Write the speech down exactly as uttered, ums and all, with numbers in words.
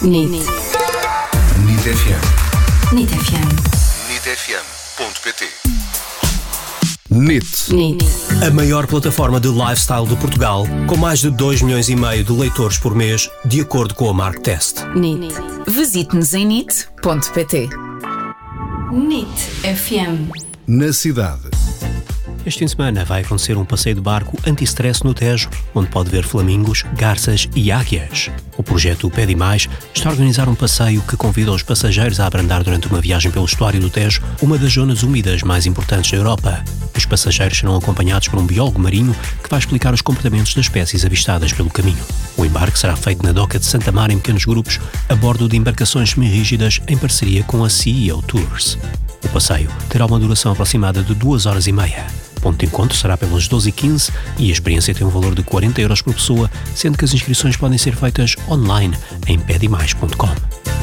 N I T. N I T F M. N I T F M. N I T F M ponto P T. N I T. N I T. A maior plataforma de lifestyle de Portugal, com mais de dois milhões e meio de leitores por mês, de acordo com a Marktest. N I T. Visite-nos em N I T ponto P T. N I T F M. Na cidade. Este fim de semana vai acontecer um passeio de barco anti-stress no Tejo, onde pode ver flamingos, garças e águias. O projeto Pede Mais está a organizar um passeio que convida os passageiros a abrandar durante uma viagem pelo estuário do Tejo, uma das zonas úmidas mais importantes da Europa. Os passageiros serão acompanhados por um biólogo marinho que vai explicar os comportamentos das espécies avistadas pelo caminho. O embarque será feito na doca de Santa Mar em pequenos grupos, a bordo de embarcações semi-rígidas em parceria com a C E O Tours. O passeio terá uma duração aproximada de duas horas e meia. O ponto de encontro será pelas doze e quinze e a experiência tem um valor de quarenta euros por pessoa, sendo que as inscrições podem ser feitas online em pede mais ponto com.